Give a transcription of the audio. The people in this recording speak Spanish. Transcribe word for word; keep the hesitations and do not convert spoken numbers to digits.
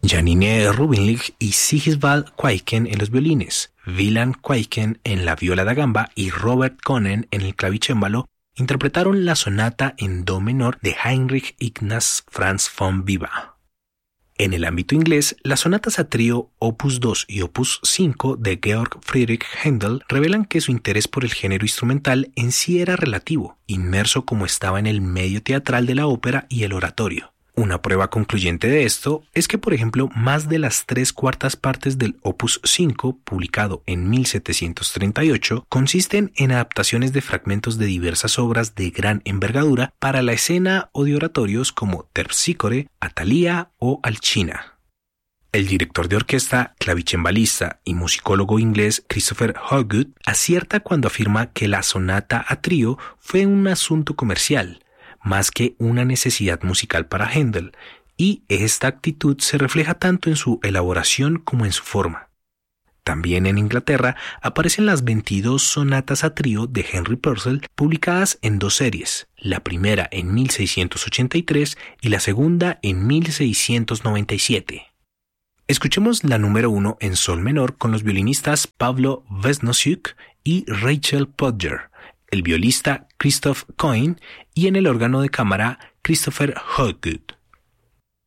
Janine Rubinlich y Sigisvald Quaiken en los violines, Wieland Quaiken en la viola da gamba y Robert Konen en el clavicémbalo interpretaron la sonata en do menor de Heinrich Ignaz Franz von Weber. En el ámbito inglés, las sonatas a trío opus dos y opus cinco de Georg Friedrich Händel revelan que su interés por el género instrumental en sí era relativo, inmerso como estaba en el medio teatral de la ópera y el oratorio. Una prueba concluyente de esto es que, por ejemplo, más de las tres cuartas partes del opus cinco, publicado en mil setecientos treinta y ocho, consisten en adaptaciones de fragmentos de diversas obras de gran envergadura para la escena o de oratorios como Terpsícore, Atalía o Alcina. El director de orquesta, clavicembalista y musicólogo inglés Christopher Hogwood acierta cuando afirma que la sonata a trío fue un asunto comercial, más que una necesidad musical para Händel, y esta actitud se refleja tanto en su elaboración como en su forma. También en Inglaterra aparecen las veintidós sonatas a trío de Henry Purcell, publicadas en dos series, la primera en mil seiscientos ochenta y tres y la segunda en mil seiscientos noventa y siete. Escuchemos la número uno en sol menor con los violinistas Pablo Vesnosiuk y Rachel Podger, el violista Christoph Coyne y en el órgano de cámara Christopher Hogwood.